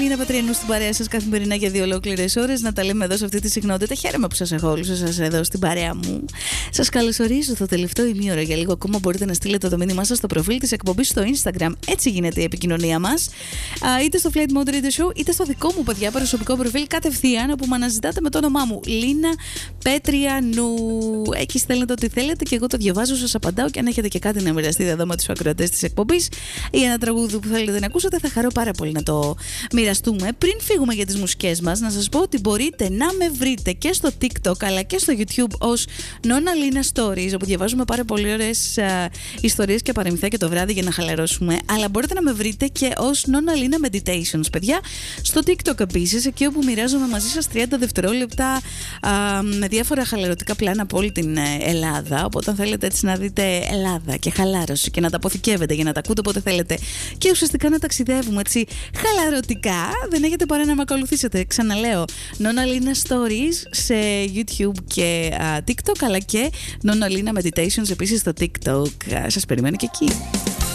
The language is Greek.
Είναι Πατριανού στην παρέα σας καθημερινά για 2 ολόκληρες ώρες. Να τα λέμε εδώ σε αυτή τη συχνότητα. Χαίρομαι που σας έχω όλους εσάς εδώ στην παρέα μου. Σας καλωσορίζω στο τελευταίο ημίωρο. Για λίγο ακόμα μπορείτε να στείλετε το μήνυμά σας στο προφίλ της εκπομπής στο Instagram. Έτσι γίνεται η επικοινωνία μας. Είτε στο Flight Mode Radio Show, είτε στο δικό μου, παιδιά, προσωπικό προφίλ κατευθείαν, όπου με αναζητάτε με το όνομά μου. Λίνα Πετριανού. Εκεί στέλνετε ό,τι θέλετε και εγώ το διαβάζω, σας απαντάω. Και αν έχετε και κάτι να μοιραστείτε εδώ με τους ακροατές της εκπομπής ή ένα τραγούδι που θέλετε να ακούσετε, θα χαρώ πάρα πολύ να το μοιραστούμε. Πριν φύγουμε για τις μουσικές μας, να σας πω ότι μπορείτε να με βρείτε και στο TikTok αλλά και στο YouTube ως Νόνα Λίνα Stories, όπου διαβάζουμε πάρα πολύ ωραίες ιστορίες και παραμυθάκια το βράδυ για να χαλαρώσουμε. Αλλά μπορείτε να με βρείτε και ως Νόνα Λίνα Meditations, παιδιά. Στο TikTok επίσης, εκεί όπου μοιράζομαι μαζί σας 30 δευτερόλεπτα με διάφορα χαλαρωτικά πλάνα από όλη την Ελλάδα. Οπότε, αν θέλετε έτσι να δείτε Ελλάδα και χαλάρωση και να τα αποθηκεύετε για να τα ακούτε όποτε θέλετε και ουσιαστικά να ταξιδεύουμε έτσι χαλαρωτικά, δεν έχετε παρά να με ακολουθήσετε. Ξαναλέω, Νόνα Λίνα Stories σε YouTube και TikTok, αλλά και Νόνα Λίνα Meditations επίσης στο TikTok. Σας περιμένω και εκεί.